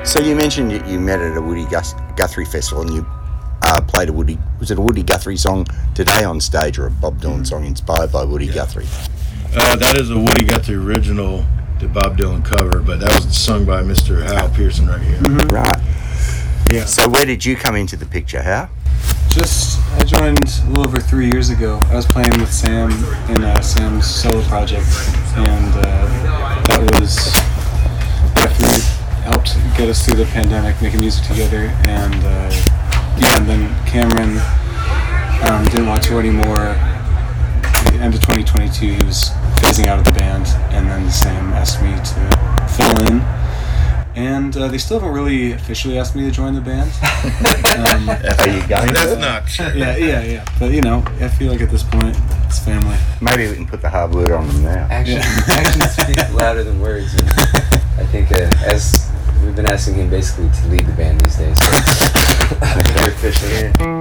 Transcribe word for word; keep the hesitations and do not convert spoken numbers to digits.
So you mentioned you, you met at a Woody Gus- Guthrie festival and you uh, played a Woody, was it a Woody Guthrie song today on stage or a Bob Dylan song inspired by Woody yeah. Guthrie? Uh, that is a Woody Guthrie original that Bob Dylan cover, but that was sung by Mister Hal Pearson right here. Mm-hmm. Right. Yeah. So where did you come into the picture, Hal? Just, I joined a little over three years ago. I was playing with Sam in uh, Sam's solo project, and uh, that was definitely helped get us through the pandemic, making music together. And uh, yeah, and then Cameron um, didn't want to tour anymore. At the end of twenty twenty-two, he was phasing out of the band, and then Sam asked me to fill in. And uh, they still haven't really officially asked me to join the band. Um, Are you going? That's not true. Yeah, yeah, yeah. But you know, I feel like at this point, it's family. Maybe we can put the hard word on them now. Action, Yeah. actions speak louder than words. And I think uh, as we've been asking him basically to lead the band these days, so you're officially here.